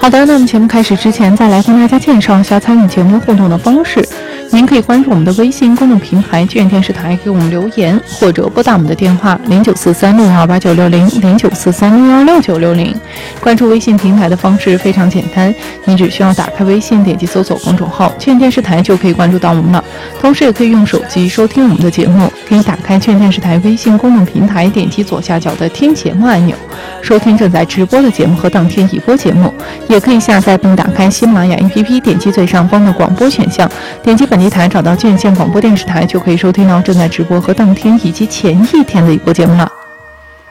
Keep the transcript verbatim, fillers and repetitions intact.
好的，那么节目开始之前，再来跟大家介绍一下参与节目互动的方式。您可以关注我们的微信公众平台巨源电视台，给我们留言，或者拨打我们的电话零九四三六幺八九六零零九四三六幺六九六零。关注微信平台的方式非常简单，你只需要打开微信，点击搜索公众号巨源电视台就可以关注到我们了。同时也可以用手机收听我们的节目，可以打开巨源电视台微信公众平台，点击左下角的听节目按钮，收听正在直播的节目和当天已播节目。也可以下载并打开喜马拉雅 A P P， 点击最上方的广播选项，点击本地台，找到巨源县广播电视台，就可以收听到正在直播和当天以及前一天的一播节目了。